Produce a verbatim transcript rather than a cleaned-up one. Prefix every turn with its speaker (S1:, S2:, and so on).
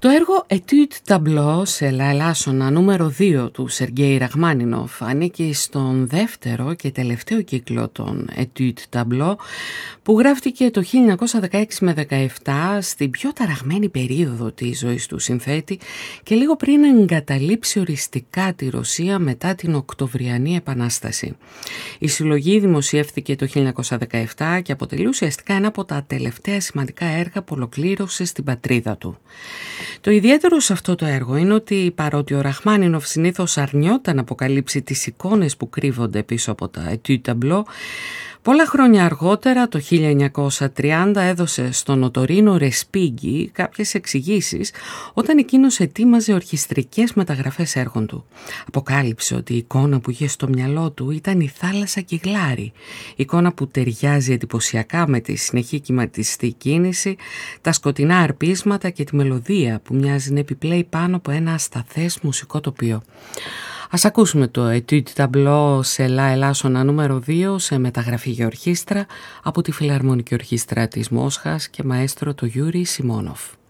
S1: Το έργο Etude Tableau σε λα ελάσσονα νούμερο δύο του Σεργέη Ραχμάνινοφ ανήκει στον δεύτερο και τελευταίο κύκλο των Etude Tableau που γράφτηκε το χίλια εννιακόσια δεκαέξι με δεκαεπτά στην πιο ταραγμένη περίοδο της ζωής του συνθέτη και λίγο πριν εγκαταλείψει οριστικά τη Ρωσία μετά την Οκτωβριανή Επανάσταση. Η συλλογή δημοσιεύθηκε το χίλια εννιακόσια δεκαεπτά και αποτελεί ουσιαστικά ένα από τα τελευταία σημαντικά έργα που ολοκλήρωσε στην πατρίδα του. Το ιδιαίτερο σε αυτό το έργο είναι ότι παρότι ο Ραχμάνινοφ συνήθως αρνιόταν να αποκαλύψει τις εικόνες που κρύβονται πίσω από τα Etude Tableau, πολλά χρόνια αργότερα, το χίλια εννιακόσια τριάντα, έδωσε στον Οτορίνο Ρεσπίγκι κάποιες εξηγήσεις όταν εκείνος ετοίμαζε ορχιστρικές μεταγραφές έργων του. Αποκάλυψε ότι η εικόνα που είχε στο μυαλό του ήταν η θάλασσα Κιγλάρη, εικόνα που ταιριάζει εντυπωσιακά με τη συνεχή κυματιστή κίνηση, τα σκοτεινά αρπίσματα και τη μελωδία που μοιάζει να επιπλέει πάνω από ένα ασταθές μουσικό τοπίο. Ας ακούσουμε το Etude Tableau σε λα ελάσσονα νούμερο δύο σε μεταγραφή για ορχήστρα από τη Φιλαρμονική Ορχήστρα της Μόσχας και μαέστρο το Γιούρι Σιμόνοφ.